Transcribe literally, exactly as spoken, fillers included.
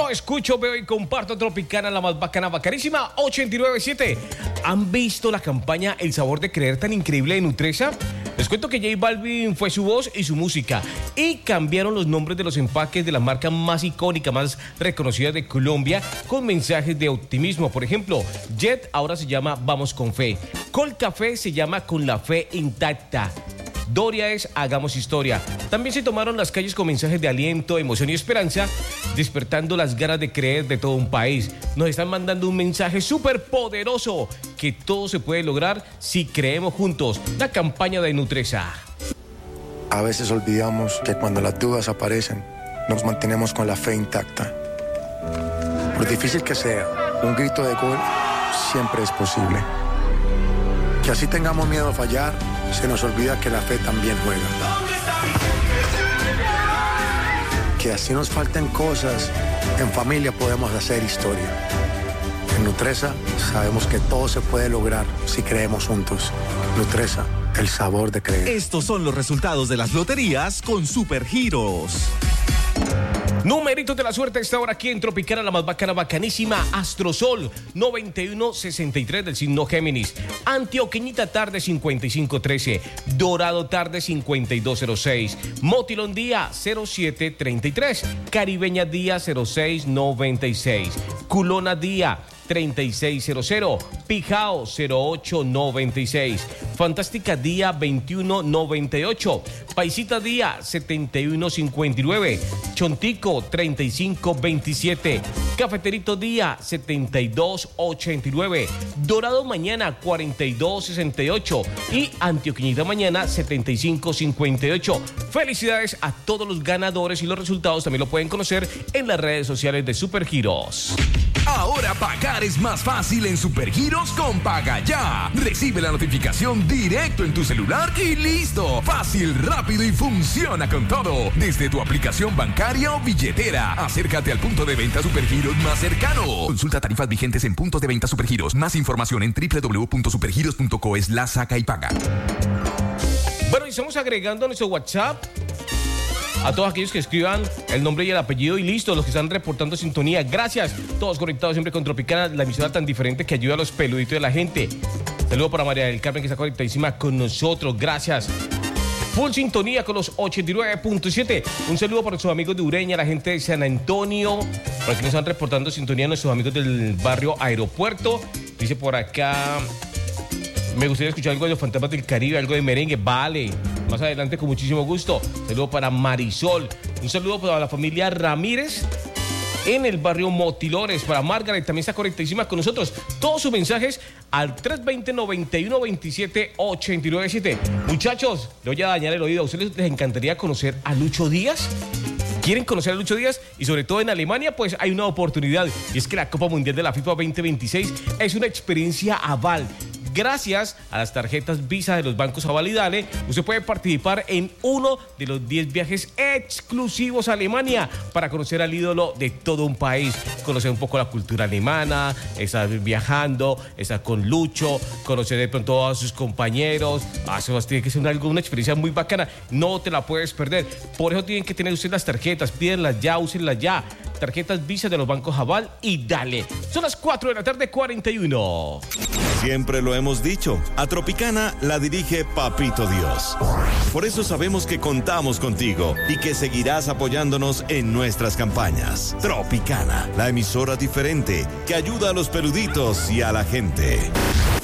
Yo escucho, veo y comparto Tropicana, la más bacana, bacanísima, ochenta y nueve punto siete. ¿Han visto la campaña El Sabor de Creer tan increíble de Nutresa? Les cuento que J Balvin fue su voz y su música y cambiaron los nombres de los empaques de la marca más icónica, más reconocida de Colombia, con mensajes de optimismo. Por ejemplo, Jet ahora se llama Vamos con Fe. Col Café se llama Con la Fe Intacta. Doria es Hagamos Historia. También se tomaron las calles con mensajes de aliento, emoción y esperanza, despertando las ganas de creer de todo un país. Nos están mandando un mensaje súper poderoso, que todo se puede lograr si creemos juntos. La campaña de Nutresa. A veces olvidamos que cuando las dudas aparecen, nos mantenemos con la fe intacta. Por difícil que sea, un grito de gol siempre es posible. Que así tengamos miedo a fallar, se nos olvida que la fe también juega. Que así nos falten cosas, en familia podemos hacer historia. En Nutresa sabemos que todo se puede lograr si creemos juntos. Nutresa, el sabor de creer. Estos son los resultados de las loterías con Supergiros. Numeritos de la suerte a esta hora aquí en Tropicana, la más bacana, bacanísima. Astrosol, noventa y uno sesenta y tres del signo Géminis. Antioqueñita tarde, cincuenta y cinco trece. Dorado tarde, cincuenta y dos cero seis. Motilón día, cero siete treinta y tres. Caribeña día, cero seis noventa y seis. Culona día, treinta y seis cero cero. Pijao, cero ocho noventa y seis. Fantástica día, veintiuno noventa y ocho. Paisita día, setenta y uno cincuenta y nueve. Chontico, treinta y cinco veintisiete. Cafeterito día, setenta y dos ochenta y nueve. Dorado mañana, cuarenta y dos sesenta y ocho. Y Antioqueñita mañana, setenta y cinco cincuenta y ocho. Felicidades a todos los ganadores y los resultados también lo pueden conocer en las redes sociales de Supergiros. Ahora pagar es más fácil en Supergiros con Paga Ya. Recibe la notificación directo en tu celular y listo. Fácil, rápido y funciona con todo. Desde tu aplicación bancaria o billetera. Acércate al punto de venta Supergiros más cercano. Consulta tarifas vigentes en puntos de venta Supergiros. Más información en doble u doble u doble u punto supergiros punto co slash saca y paga. Bueno, y estamos agregando a nuestro WhatsApp a todos aquellos que escriban el nombre y el apellido y listo, los que están reportando sintonía. Gracias, todos conectados siempre con Tropicana, la emisora tan diferente que ayuda a los peluditos de la gente. Saludo para María del Carmen, que está conectadísima con nosotros. Gracias. Full sintonía con los ochenta y nueve punto siete. Un saludo para nuestros amigos de Ureña, la gente de San Antonio, para quienes están reportando sintonía, nuestros amigos del barrio Aeropuerto. Dice por acá: me gustaría escuchar algo de los Fantasmas del Caribe, algo de merengue. Vale, más adelante con muchísimo gusto. Saludo para Marisol. Un saludo para la familia Ramírez en el barrio Motilores. Para Margaret, también está conectadísima con nosotros. Todos sus mensajes al tres dos cero, noventa y uno veintisiete, ochenta y nueve siete. Muchachos, le voy a dañar el oído. ¿A ustedes les encantaría conocer a Lucho Díaz? ¿Quieren conocer a Lucho Díaz? Y sobre todo en Alemania, pues hay una oportunidad. Y es que la Copa Mundial de la FIFA veinte veintiséis es una experiencia aval. Gracias a las tarjetas Visa de los bancos Aval y Dale, usted puede participar en uno de los diez viajes exclusivos a Alemania para conocer al ídolo de todo un país, conocer un poco la cultura alemana, estar viajando, estar con Lucho, conocer de pronto a sus compañeros. Ah, eso tiene que ser una, una experiencia muy bacana, no te la puedes perder. Por eso tienen que tener ustedes las tarjetas, pídenlas ya, úsenlas ya. Tarjetas Visa de los bancos Aval y Dale. Son las cuatro de la tarde, cuarenta y uno. Siempre lo hemos dicho, a Tropicana la dirige Papito Dios. Por eso sabemos que contamos contigo y que seguirás apoyándonos en nuestras campañas. Tropicana, la emisora diferente que ayuda a los peluditos y a la gente.